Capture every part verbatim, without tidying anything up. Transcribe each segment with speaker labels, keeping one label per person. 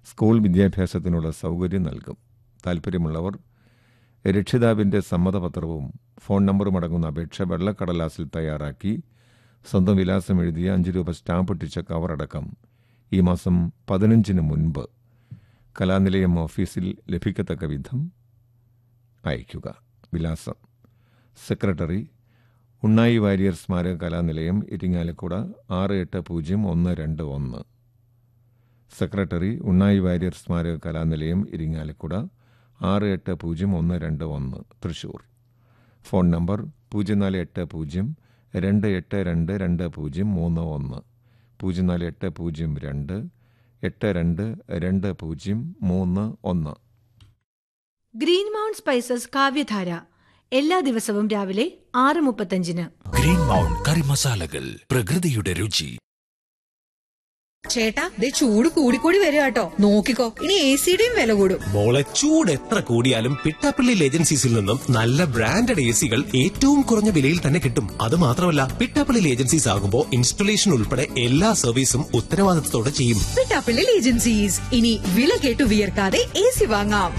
Speaker 1: School വിദ്യാഭ്യാസത്തിനുള്ള സൗകര്യം നൽകും. താൽപ്പര്യമുള്ളവർ രക്ഷിതാവിൻ്റെ സമ്മതപത്രവും ഫോൺ നമ്പറും അടങ്ങുന്ന അപേക്ഷ വെള്ളക്കടലാസിൽ തയ്യാറാക്കി സ്വന്തം വിലാസം എഴുതിയ അഞ്ച് രൂപ സ്റ്റാമ്പ് ഒട്ടിച്ച കവറടക്കം ഈ മാസം പതിനഞ്ചിന് മുൻപ് കലാനിലയം ഓഫീസിൽ ലഭിക്കത്തക്ക വിധം അയയ്ക്കുക. വിലാസം: സെക്രട്ടറി, ഉണ്ണായി വാര്യർ സ്മാരക കലാനിലയം, ഇരിങ്ങാലക്കുട ആറ് എട്ട് പൂജ്യം ഒന്ന് രണ്ട് ഒന്ന്. സെക്രട്ടറി, ഉണ്ണായി വാര്യർ സ്മാരക കലാനിലയം, ഇരിങ്ങാലക്കുട ആറ് എട്ട് പൂജ്യം ഒന്ന് രണ്ട് ഒന്ന്, തൃശൂർ. ഫോൺ നമ്പർ പൂജ്യം നാല് എട്ട് പൂജ്യം രണ്ട് എട്ട് രണ്ട് രണ്ട് പൂജ്യം മൂന്ന് ഒന്ന്, പൂജ്യം നാല് എട്ട് പൂജ്യം രണ്ട് എട്ട് രണ്ട് രണ്ട് പൂജ്യം മൂന്ന് ഒന്ന്.
Speaker 2: ഗ്രീൻ മൗണ്ട് സ്പൈസസ് കാവ്യധാര എല്ലാ ദിവസവും രാവിലെ ആറ് മുപ്പത്തഞ്ചിന്.
Speaker 3: ഗ്രീൻ മൗണ്ട് കറി മസാലകൾ, പ്രകൃതിയുടെ രുചി.
Speaker 4: ചേട്ടാ, ദേ ചൂട് കൂടിക്കൂടി വരിക കേട്ടോ. നോക്കിക്കോ, ഇനി എ സിയുടെയും വില കൂടും.
Speaker 5: മോളെ, ചൂട് എത്ര കൂടിയാലും പിട്ടാപ്പള്ളി ഏജൻസീസിൽ നിന്നും നല്ല ബ്രാൻഡഡ് എ സികൾ ഏറ്റവും കുറഞ്ഞ വിലയിൽ തന്നെ കിട്ടും. അത് മാത്രമല്ല, പിട്ടാപ്പള്ളി ഏജൻസീസ് ആകുമ്പോൾ ഇൻസ്റ്റലേഷൻ ഉൾപ്പെടെ എല്ലാ സർവീസും ഉത്തരവാദിത്തത്തോടെ ചെയ്യും.
Speaker 4: പിട്ടാപ്പള്ളി ഏജൻസീസ്, ഇനി വില കേട്ടു വിയർക്കാതെ എ സി വാങ്ങാം.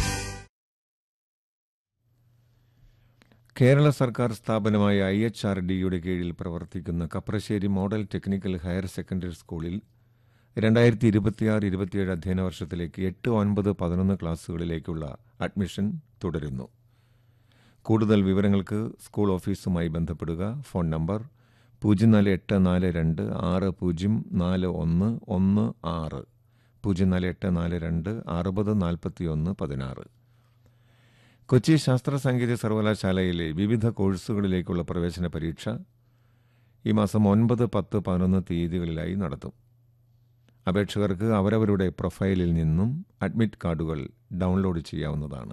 Speaker 1: കേരള സർക്കാർ സ്ഥാപനമായ ഐ എച്ച് ആർ ഡിയുടെ കീഴിൽ പ്രവർത്തിക്കുന്ന Kaprassery model technical higher secondary സ്കൂളിൽ രണ്ടായിരത്തി ഇരുപത്തിയാറ് ഇരുപത്തിയേഴ് അധ്യയന വർഷത്തിലേക്ക് എട്ട് ഒൻപത് പതിനൊന്ന് ക്ലാസുകളിലേക്കുള്ള അഡ്മിഷൻ തുടരുന്നു. കൂടുതൽ വിവരങ്ങൾക്ക് സ്കൂൾ ഓഫീസുമായി ബന്ധപ്പെടുക. ഫോൺ നമ്പർ പൂജ്യം നാല് എട്ട് നാല് രണ്ട് ആറ് പൂജ്യം നാല് ഒന്ന് ഒന്ന് ആറ്, പൂജ്യം നാല് എട്ട് നാല് രണ്ട് അറുപത് നാൽപ്പത്തി ഒന്ന് പതിനാറ്. കൊച്ചി ശാസ്ത്ര സാങ്കേതിക സർവകലാശാലയിലെ വിവിധ കോഴ്സുകളിലേക്കുള്ള പ്രവേശന പരീക്ഷ ഈ മാസം ഒൻപത്, പത്ത്, പതിനൊന്ന് തീയതികളിലായി നടത്തും. അപേക്ഷകർക്ക് അവരവരുടെ പ്രൊഫൈലിൽ നിന്നും അഡ്മിറ്റ് കാർഡുകൾ ഡൗൺലോഡ് ചെയ്യാവുന്നതാണ്.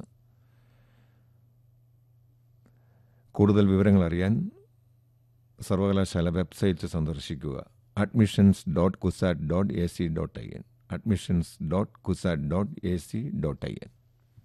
Speaker 1: കൂടുതൽ വിവരങ്ങൾ അറിയാൻ സർവകലാശാല വെബ്സൈറ്റ് സന്ദർശിക്കുക. Admissions dot CUSAT dot A C dot I N, admissions dot CUSAT dot A C dot I N.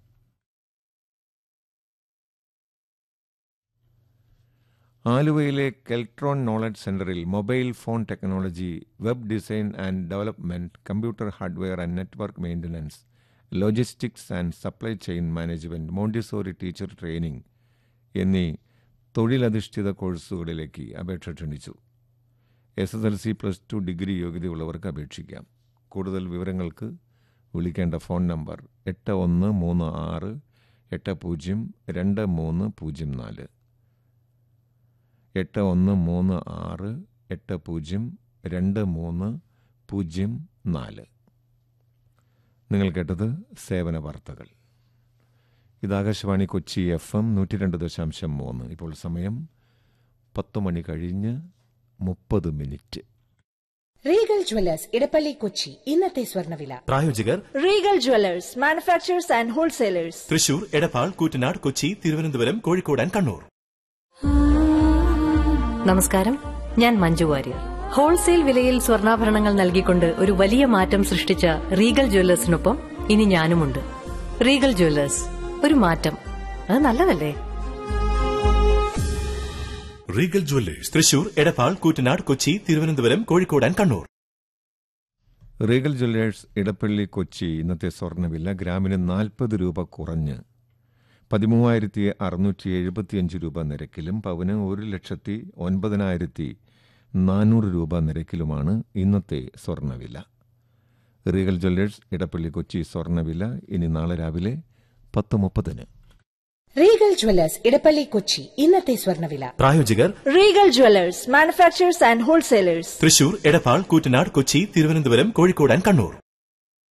Speaker 1: ആലുവയിലെ കെൽട്രോൺ നോളജ് സെന്ററിൽ mobile phone technology, web design and development, computer hardware and network maintenance, logistics and supply chain management, Montessori teacher training എന്നീ തൊഴിലധിഷ്ഠിത കോഴ്സുകളിലേക്ക് അപേക്ഷ ക്ഷണിച്ചു. S S L C plus two degree യോഗ്യതയുള്ളവർക്ക് അപേക്ഷിക്കാം. കൂടുതൽ വിവരങ്ങൾക്ക് വിളിക്കേണ്ട ഫോൺ നമ്പർ എട്ട് ഒന്ന് മൂന്ന് ആറ് എട്ട് പൂജ്യം രണ്ട് മൂന്ന് പൂജ്യം നാല്, എട്ട് ഒന്ന് മൂന്ന് ആറ് എട്ട് പൂജ്യം രണ്ട് മൂന്ന് പൂജ്യം നാല്. നിങ്ങൾ കേട്ടത് സേവന വാർത്തകൾ. ഇത് ആകാശവാണി കൊച്ചി എഫ് എം നൂറ്റി രണ്ട് ദശാംശം മൂന്ന്. ഇപ്പോൾ സമയം പത്ത് മണി കഴിഞ്ഞ് മുപ്പത് minute.
Speaker 6: Regal Jewellers Edappally Kochi ഇന്നത്തെ സ്വർണ്ണവില.
Speaker 5: പ്രായോജകർ
Speaker 2: Regal Jewellers, manufacturers and wholesalers,
Speaker 5: Thrissur, Edappal, Koottanad, Kochi, Thiruvananthapuram, Kozhikode and Kannur.
Speaker 7: നമസ്കാരം, ഞാൻ മഞ്ജു വാര്യർ. ഹോൾസെയിൽ വിലയിൽ സ്വർണ്ണാഭരണങ്ങൾ നൽകിക്കൊണ്ട് ഒരു വലിയ മാറ്റം സൃഷ്ടിച്ച റീഗൽ ജ്വല്ലേഴ്സിനൊപ്പം ഇനി ഞാനുമുണ്ട്. റീഗൽ ജ്വല്ലേഴ്സ്, ഒരു മാറ്റം, അത് നല്ലതല്ലേ?
Speaker 5: Regal Jewellers, Thrissur, Edappal, Koottanad, Kochi, Thiruvananthapuram, Kozhikode and Kannur.
Speaker 1: Regal Jewellers Edappally Kochi ഇന്നത്തെ സ്വർണ്ണവില ഗ്രാമിന് നാൽപ്പത് രൂപ കുറഞ്ഞ് പതിമൂവായിരത്തി അറുന്നൂറ്റി എഴുപത്തിയഞ്ച് രൂപ നിരക്കിലും പവന് ഒരു ലക്ഷത്തി ഒൻപതിനായിരത്തി നാനൂറ് രൂപ നിരക്കിലുമാണ് ഇന്നത്തെ സ്വർണ്ണവില. റീഗൽ ജ്വല്ലേഴ്സ് ഇടപ്പള്ളി കൊച്ചി സ്വർണ്ണവില ഇനി നാളെ രാവിലെ പത്ത് മുപ്പതിന്.
Speaker 6: റീഗൽ ജ്വല്ലേഴ്സ് ഇടപ്പള്ളി കൊച്ചി ഇന്നത്തെ സ്വർണ്ണവില.
Speaker 5: പ്രായോജകർ
Speaker 2: Regal Jewellers, manufacturers and wholesalers,
Speaker 5: Thrissur, Edappal, Koottanad, Kochi, Thiruvananthapuram, Kozhikode and Kannur.